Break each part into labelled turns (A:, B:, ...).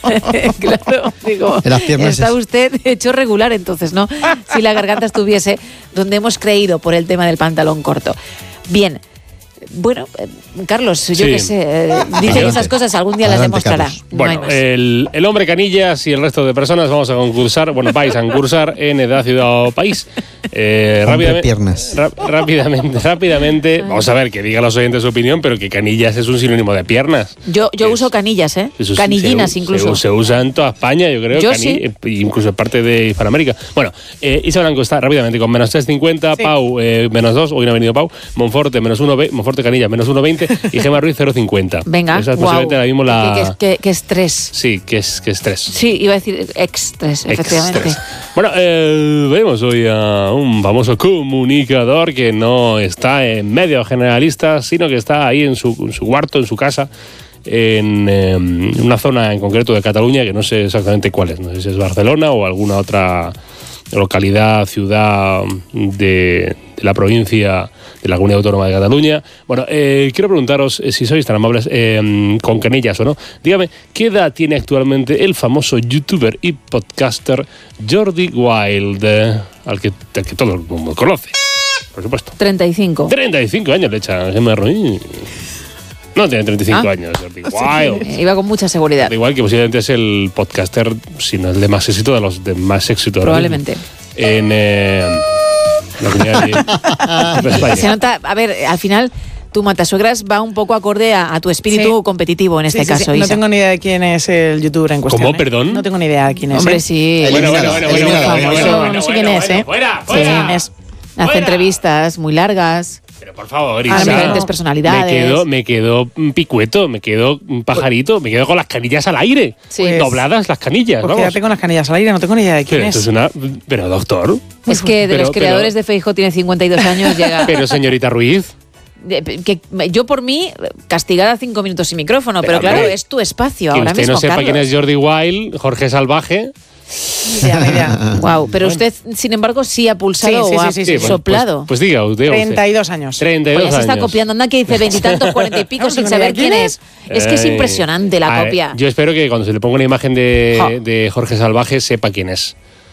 A: Claro, digo,
B: En las piernas
A: está usted hecho regular entonces, ¿no? Si la garganta estuviese donde hemos creído por el tema del pantalón corto. Bien. Bueno, Carlos, yo qué sé, dice esas cosas, algún día las demostrará.
B: Carlos.
A: No
C: Bueno, el hombre Canillas y el resto de personas vamos a concursar, vais a concursar en Edad, Ciudad o País.
B: Piernas.
C: Rápidamente, vamos a ver, que digan los oyentes su opinión, pero que Canillas es un sinónimo de piernas.
A: Yo uso canillas, canillinas incluso.
C: Se usa en toda España, yo creo, incluso en parte de Hispanoamérica. Bueno, Isa Blanco está rápidamente con menos 3,50, Pau menos 2, hoy no ha venido Pau, Monforte menos 1, Monforte Canilla menos 1,20 y Gemma Ruiz 0,50.
A: Venga,
C: esa es posiblemente ahora mismo la...
A: ¿Qué estrés?
C: Sí, que es estrés.
A: Sí, iba a decir estrés, efectivamente.
C: Bueno, vemos hoy a un famoso comunicador que no está en medios generalistas, sino que está ahí en su cuarto, en su casa, en una zona en concreto de Cataluña, que no sé exactamente cuál es. No sé si es Barcelona o alguna otra localidad, ciudad de la provincia de la Comunidad Autónoma de Cataluña. Bueno, quiero preguntaros, si sois tan amables, con Canillas o no, dígame, ¿qué edad tiene actualmente el famoso youtuber y podcaster Jordi Wild, al que todo el mundo conoce, por supuesto?
A: 35.
C: 35 años le echa Gemma Ruiz. No tiene 35 años, Jordi Wild.
A: Iba con mucha seguridad.
C: Igual que posiblemente es el podcaster, si no el de más éxito, de los de más éxito.
A: Probablemente.
C: En la comunidad de España.
A: Se nota, a ver, al final tu matasuegras va un poco acorde a tu espíritu competitivo en este caso.
D: No tengo ni idea de quién es el youtuber en cuestión.
C: ¿Cómo? ¿Perdón?
D: No tengo ni idea de quién es.
A: Hombre, sí.
C: Bueno.
D: No sé quién es,
C: Fuera.
A: Hace entrevistas muy largas.
C: Pero por favor,
A: A
C: Isa,
A: diferentes personalidades.
C: me quedo picueto, me quedo pajarito, me quedo con las canillas al aire.
A: Sí.
D: Pues,
C: dobladas las canillas,
D: Pues
C: vamos.
D: quédate con las canillas al aire, no tengo ni idea de quién
C: Pero
D: es.
C: esto es pero doctor.
A: Es que de los creadores de Feijóo tiene 52 años, llega...
C: Pero señorita Ruiz.
A: Que yo por mí, castigada 5 minutos sin micrófono, pero claro,
C: hombre,
A: es tu espacio
C: Que
A: ahora
C: usted
A: mismo,
C: no sepa
A: Carlos.
C: quién es Jordi Wild, Jorge Salvaje.
A: Wow, pero usted, sin embargo, sí ha pulsado o ha soplado.
C: Pues diga usted.
D: 32 años.
C: 32
A: Pues ya se está
C: años.
A: copiando, anda que dice 20 y tantos, 40 y pico
D: No
A: sin
D: tengo
A: saber
D: ni idea
A: quién es. Es que es impresionante la copia.
C: Yo espero que cuando se le ponga una imagen de Jorge Salvaje sepa quién es.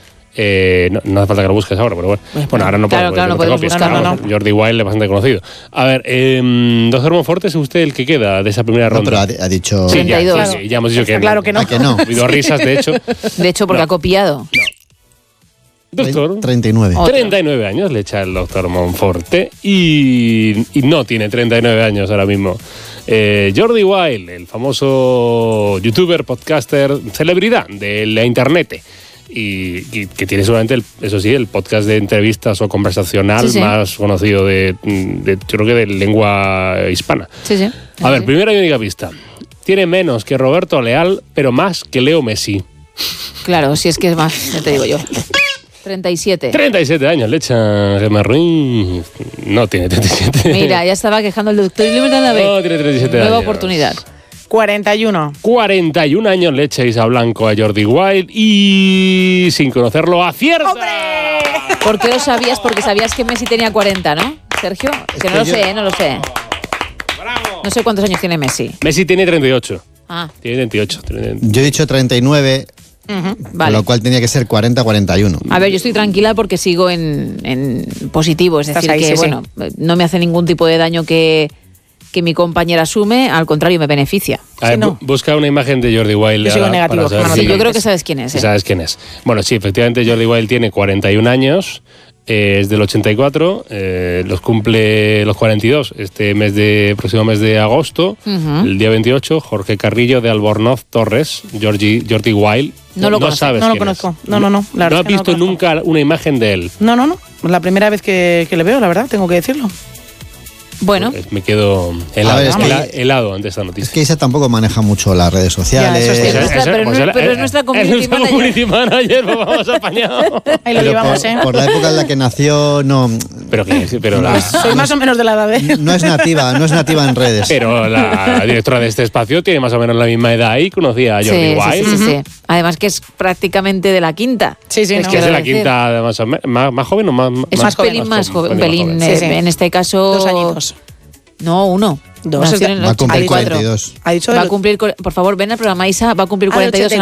C: No hace falta que lo busques ahora, pero bueno. Bueno, ahora no
A: Claro,
C: podemos,
A: no podemos buscarlo,
D: no.
C: Jordi Wild es bastante conocido. A ver, doctor Monforte, ¿es usted el que queda de esa primera ronda?
B: No, pero ha dicho...
C: Sí,
A: 32.
C: ya hemos dicho que
D: Claro que no.
B: ¿A que no?
C: Ha habido risas, de hecho.
A: De hecho, porque ha copiado.
C: Doctor,
B: 39.
C: 39 años le echa el doctor Monforte y no tiene 39 años ahora mismo. Jordi Wild, el famoso youtuber, podcaster, celebridad de la internet. Y que tiene seguramente, eso sí, el podcast de entrevistas o conversacional más conocido de yo creo que de lengua hispana.
A: Sí.
C: A ver, primera y única pista. Tiene menos que Roberto Leal, pero más que Leo Messi.
A: Claro, si es que es más, ya te digo yo. 37.
C: 37 años le echa Gemma Ruiz. No tiene 37.
A: Mira, ya estaba quejando el doctor.
C: No, tiene 37 años.
A: Nueva oportunidad.
D: 41.
C: 41 años le echa Isa Blanco a Jordi Wild y sin conocerlo acierta.
D: ¡Hombre!
A: ¿Por qué lo sabías? Porque sabías que Messi tenía 40, ¿no, Sergio? Que no lo sé, no lo sé. No sé cuántos años tiene Messi.
C: Messi tiene 38.
A: Ah,
C: Tiene 28.
B: Yo he dicho 39,
A: vale.
B: con lo cual tenía que ser 40-41.
A: A ver, yo estoy tranquila porque sigo en positivo. Es decir,
D: Estás ahí,
A: que
D: sí,
A: bueno, no me hace ningún tipo de daño que mi compañera asume, al contrario, me beneficia.
C: A ver,
D: Sí, no.
C: busca una imagen de Jordi Wild.
D: Yo sigo negativo,
C: para saber
D: no,
C: si-
A: Yo creo que sabes quién es.
C: si sabes quién es. Bueno, sí, efectivamente Jordi Wild tiene 41 años, es del 84, los cumple los 42 próximo mes de agosto, el día 28, Jorge Carrillo de Albornoz Torres, Jordi Wild.
A: No lo conozco.
C: sabes
D: No lo
C: quién es.
D: conozco. No. La
C: ¿No
D: verdad
C: has
D: es que
C: visto
D: lo conozco.
C: nunca una imagen de él?
D: No. La primera vez que le veo, la verdad, tengo que decirlo.
A: Bueno,
C: Pues me quedo helado,
B: A ver, es que-
C: helado ante esta noticia.
B: Es que Isa tampoco maneja mucho las redes sociales.
D: Ya, eso es
A: nuestra- pero
C: pues
A: es nuestra community manager.
C: community manager, pues vamos apañado.
D: Ahí lo
B: Pero
D: llevamos,
B: por la época en la que nació, no
D: Soy más o menos de la edad de...
B: es nativa en redes.
C: Pero la directora de este espacio tiene más o menos la misma edad y conocía a Jordi Wild.
A: sí. Además que es prácticamente de la quinta.
D: Sí,
A: Es
C: Que es de
A: quiero
C: la
A: decir.
C: quinta más joven o más
A: Es
D: más
A: un pelín más joven. Un pelín,
D: Sí, sí.
A: en este caso...
D: 2 añitos.
A: No, 1.
D: Dos,
A: Nació en el
B: va a cumplir
A: 84.
B: 42.
D: Ha dicho
A: Va a
D: del-
A: cumplir, por favor, ven al programa, Isa, va a cumplir
D: Ah, del
A: 42 en